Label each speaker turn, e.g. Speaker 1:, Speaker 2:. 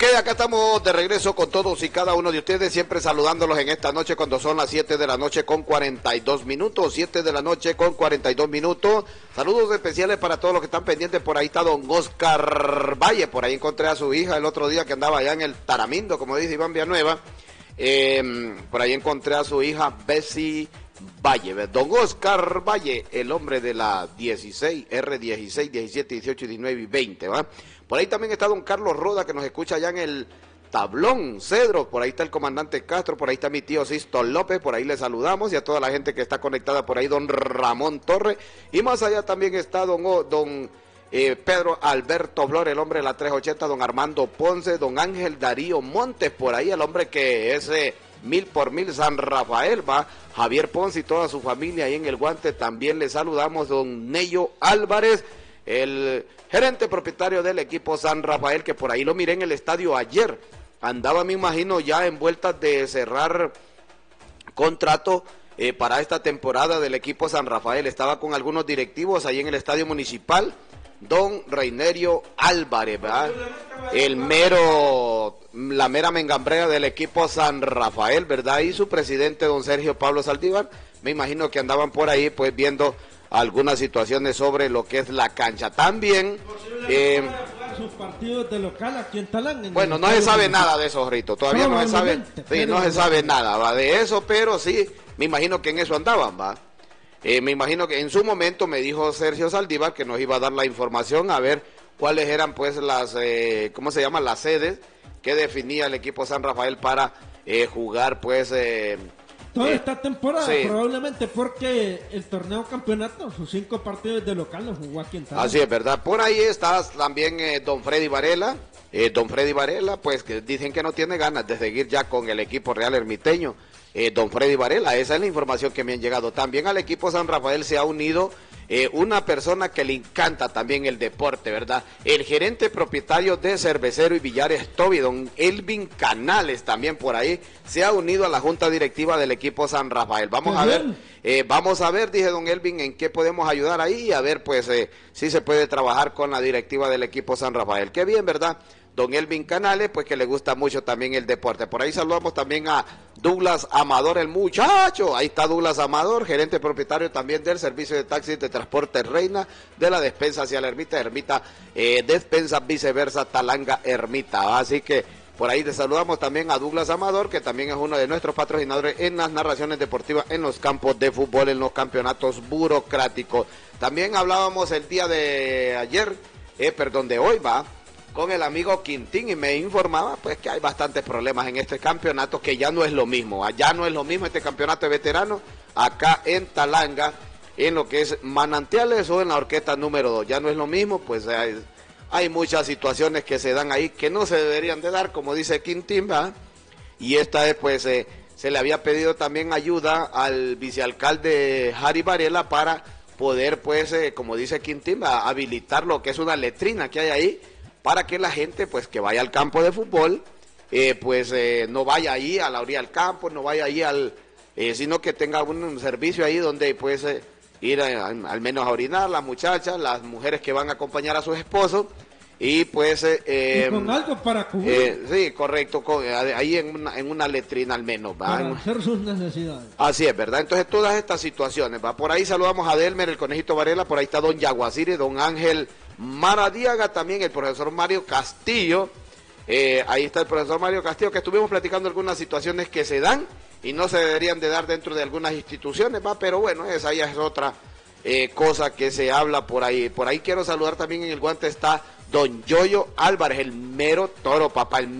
Speaker 1: acá estamos de regreso con todos y cada uno de ustedes, siempre saludándolos en esta noche cuando son las 7 de la noche con 42 minutos, 7 de la noche con 42 minutos. Saludos especiales para todos los que están pendientes. Por ahí está don Oscar Valle, por ahí encontré a su hija el otro día que andaba allá en el Taramindo, como dice Iván Villanueva. Por ahí encontré a su hija Bessie Valle, don Oscar Valle, el hombre de la 16, R16, 17, 18, 19 y 20, ¿va? Por ahí también está don Carlos Roda, que nos escucha allá en el Tablón Cedro. Por ahí está el comandante Castro, por ahí está mi tío Sisto López, por ahí le saludamos, y a toda la gente que está conectada por ahí, don Ramón Torres, y más allá también está don Pedro Alberto Flor, el hombre de la 380, don Armando Ponce, don Ángel Darío Montes, por ahí el hombre que es 1000 por 1000 San Rafael, va, Javier Ponce y toda su familia ahí en el Guante. También le saludamos don Nello Álvarez, el gerente propietario del equipo San Rafael, que por ahí lo miré en el estadio ayer, andaba, me imagino, ya en vueltas de cerrar contrato para esta temporada del equipo San Rafael. Estaba con algunos directivos ahí en el estadio municipal, don Reinerio Álvarez, ¿verdad? La mera mengambrea del equipo San Rafael, ¿verdad? Y su presidente, don Sergio Pablo Saldívar, me imagino que andaban por ahí pues viendo algunas situaciones sobre lo que es la cancha. También
Speaker 2: sus partidos de local aquí en Talán.
Speaker 1: Bueno, no se sabe nada de eso, Rito, todavía no se sabe, sí, no se sabe nada, va, de eso, pero sí, me imagino que en eso andaban, va. Me imagino que en su momento me dijo Sergio Saldívar que nos iba a dar la información, a ver cuáles eran pues las, ¿cómo se llama? Las sedes que definía el equipo San Rafael para jugar pues...
Speaker 2: toda esta temporada,
Speaker 1: sí,
Speaker 2: probablemente porque el torneo campeonato, sus 5 partidos de local los jugó aquí en Talán.
Speaker 1: Así es, ¿verdad? Por ahí está también don Freddy Varela, pues que dicen que no tiene ganas de seguir ya con el equipo Real Ermiteño. Don Freddy Varela, esa es la información que me han llegado. También al equipo San Rafael se ha unido una persona que le encanta también el deporte, ¿verdad? El gerente propietario de Cervecero y Villares Toby, don Elvin Canales, también por ahí se ha unido a la junta directiva del equipo San Rafael. Vamos a ver, dije don Elvin, en qué podemos ayudar ahí, a ver pues si se puede trabajar con la directiva del equipo San Rafael. Qué bien, ¿verdad? Don Elvin Canales, pues que le gusta mucho también el deporte. Por ahí saludamos también a Douglas Amador, el muchacho. Ahí está Douglas Amador, gerente propietario también del servicio de taxis de transporte Reina, de la despensa hacia la Ermita, despensa viceversa, Talanga Ermita. Así que por ahí te saludamos también a Douglas Amador, que también es uno de nuestros patrocinadores en las narraciones deportivas en los campos de fútbol, en los campeonatos burocráticos. También hablábamos el día de ayer, de hoy, va, con el amigo Quintín, y me informaba pues que hay bastantes problemas en este campeonato, que ya no es lo mismo, allá no es lo mismo este campeonato de veteranos, acá en Talanga, en lo que es Manantiales o en la orquesta número 2, ya no es lo mismo, pues hay muchas situaciones que se dan ahí que no se deberían de dar, como dice Quintín, ¿verdad? Y esta vez pues se le había pedido también ayuda al vicealcalde Jari Varela para poder pues, como dice Quintín, habilitar lo que es una letrina que hay ahí, para que la gente pues que vaya al campo de fútbol no vaya ahí a la orilla del campo, no vaya ahí sino que tenga un servicio ahí donde pues ir al menos a orinar, las muchachas, las mujeres que van a acompañar a sus esposos, y pues
Speaker 2: y con algo para cubrir,
Speaker 1: sí, correcto, ahí en una letrina al menos, ¿va?
Speaker 2: Para hacer sus necesidades.
Speaker 1: Así es, ¿verdad? Entonces todas estas situaciones, ¿va? Por ahí saludamos a Delmer, el Conejito Varela, por ahí está don Yaguacire, don Ángel Maradiaga, también el profesor Mario Castillo, ahí está el profesor Mario Castillo, que estuvimos platicando algunas situaciones que se dan y no se deberían de dar dentro de algunas instituciones, ¿va? Pero bueno, esa ya es otra cosa que se habla por ahí. Por ahí quiero saludar también, en el Guante está don Yoyo Álvarez, el mero toro, papá, el